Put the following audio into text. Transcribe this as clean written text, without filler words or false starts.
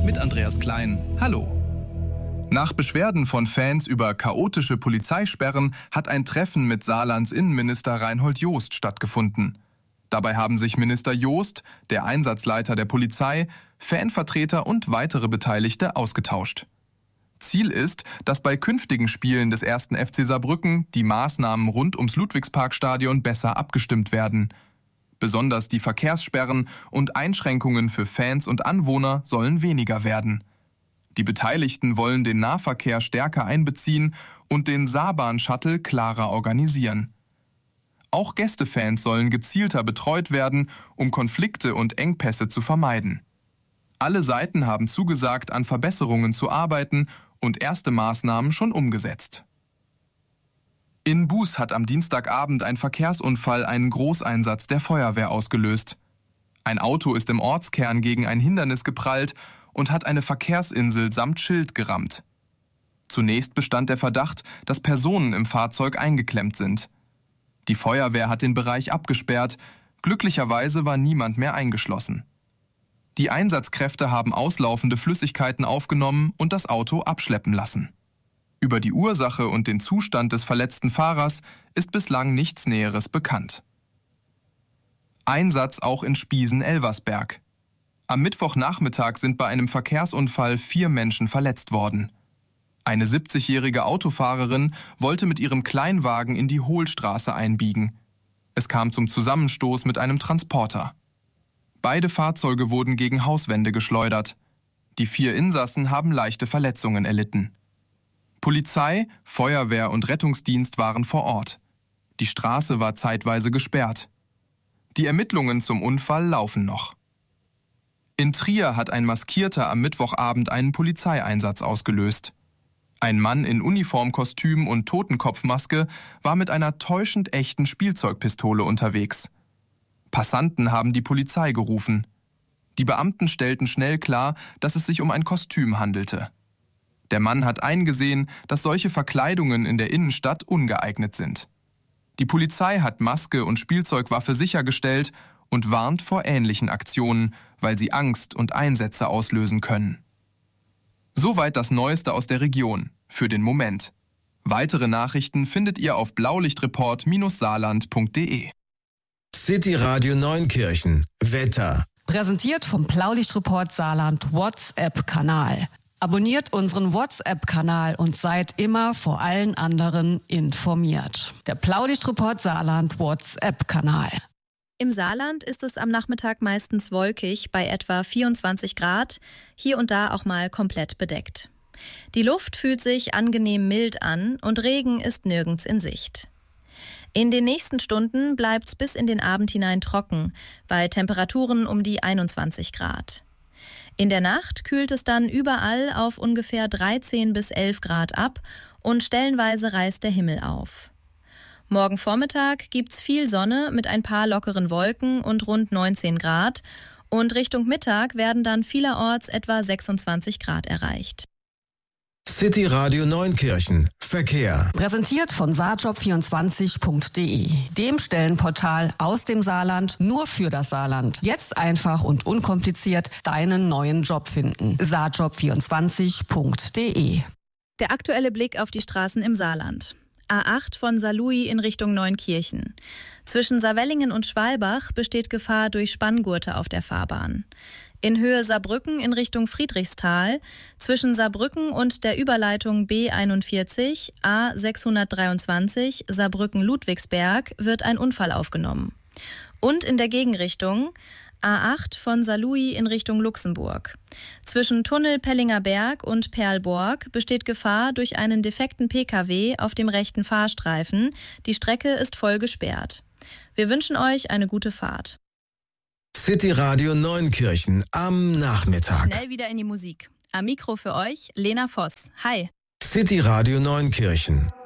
mit Andreas Klein. Hallo. Nach Beschwerden von Fans über chaotische Polizeisperren hat ein Treffen mit Saarlands Innenminister Reinhold Jost stattgefunden. Dabei haben sich Minister Jost, der Einsatzleiter der Polizei, Fanvertreter und weitere Beteiligte ausgetauscht. Ziel ist, dass bei künftigen Spielen des 1. FC Saarbrücken die Maßnahmen rund ums Ludwigsparkstadion besser abgestimmt werden. Besonders die Verkehrssperren und Einschränkungen für Fans und Anwohner sollen weniger werden. Die Beteiligten wollen den Nahverkehr stärker einbeziehen und den Saarbahn-Shuttle klarer organisieren. Auch Gästefans sollen gezielter betreut werden, um Konflikte und Engpässe zu vermeiden. Alle Seiten haben zugesagt, an Verbesserungen zu arbeiten und erste Maßnahmen schon umgesetzt. In Buß hat am Dienstagabend ein Verkehrsunfall einen Großeinsatz der Feuerwehr ausgelöst. Ein Auto ist im Ortskern gegen ein Hindernis geprallt und hat eine Verkehrsinsel samt Schild gerammt. Zunächst bestand der Verdacht, dass Personen im Fahrzeug eingeklemmt sind. Die Feuerwehr hat den Bereich abgesperrt, glücklicherweise war niemand mehr eingeschlossen. Die Einsatzkräfte haben auslaufende Flüssigkeiten aufgenommen und das Auto abschleppen lassen. Über die Ursache und den Zustand des verletzten Fahrers ist bislang nichts Näheres bekannt. Einsatz auch in Spiesen-Elversberg. Am Mittwochnachmittag sind bei einem Verkehrsunfall 4 Menschen verletzt worden. Eine 70-jährige Autofahrerin wollte mit ihrem Kleinwagen in die Hohlstraße einbiegen. Es kam zum Zusammenstoß mit einem Transporter. Beide Fahrzeuge wurden gegen Hauswände geschleudert. Die 4 Insassen haben leichte Verletzungen erlitten. Polizei, Feuerwehr und Rettungsdienst waren vor Ort. Die Straße war zeitweise gesperrt. Die Ermittlungen zum Unfall laufen noch. In Trier hat ein Maskierter am Mittwochabend einen Polizeieinsatz ausgelöst. Ein Mann in Uniformkostüm und Totenkopfmaske war mit einer täuschend echten Spielzeugpistole unterwegs. Passanten haben die Polizei gerufen. Die Beamten stellten schnell klar, dass es sich um ein Kostüm handelte. Der Mann hat eingesehen, dass solche Verkleidungen in der Innenstadt ungeeignet sind. Die Polizei hat Maske und Spielzeugwaffe sichergestellt und warnt vor ähnlichen Aktionen, weil sie Angst und Einsätze auslösen können. Soweit das Neueste aus der Region, für den Moment. Weitere Nachrichten findet ihr auf blaulichtreport-saarland.de. City Radio Neunkirchen. Wetter. Präsentiert vom Blaulichtreport Saarland WhatsApp-Kanal. Abonniert unseren WhatsApp-Kanal und seid immer vor allen anderen informiert. Der Blaulichtreport Saarland WhatsApp-Kanal. Im Saarland ist es am Nachmittag meistens wolkig bei etwa 24 Grad, hier und da auch mal komplett bedeckt. Die Luft fühlt sich angenehm mild an und Regen ist nirgends in Sicht. In den nächsten Stunden bleibt's bis in den Abend hinein trocken, bei Temperaturen um die 21 Grad. In der Nacht kühlt es dann überall auf ungefähr 13 bis 11 Grad ab und stellenweise reißt der Himmel auf. Morgen Vormittag gibt's viel Sonne mit ein paar lockeren Wolken und rund 19 Grad und Richtung Mittag werden dann vielerorts etwa 26 Grad erreicht. City Radio Neunkirchen. Verkehr. Präsentiert von saarjob24.de, dem Stellenportal aus dem Saarland nur für das Saarland. Jetzt einfach und unkompliziert deinen neuen Job finden. saarjob24.de. Der aktuelle Blick auf die Straßen im Saarland. A8 von Saarlouis in Richtung Neunkirchen. Zwischen Saarwellingen und Schwalbach besteht Gefahr durch Spanngurte auf der Fahrbahn. In Höhe Saarbrücken in Richtung Friedrichsthal, zwischen Saarbrücken und der Überleitung B41 A623 Saarbrücken-Ludwigsberg wird ein Unfall aufgenommen. Und in der Gegenrichtung A8 von Saarlouis in Richtung Luxemburg. Zwischen Tunnel Pellinger Berg und Perlborg besteht Gefahr durch einen defekten Pkw auf dem rechten Fahrstreifen. Die Strecke ist voll gesperrt. Wir wünschen euch eine gute Fahrt. City Radio Neunkirchen am Nachmittag. Schnell wieder in die Musik. Am Mikro für euch Lena Voss. Hi. City Radio Neunkirchen.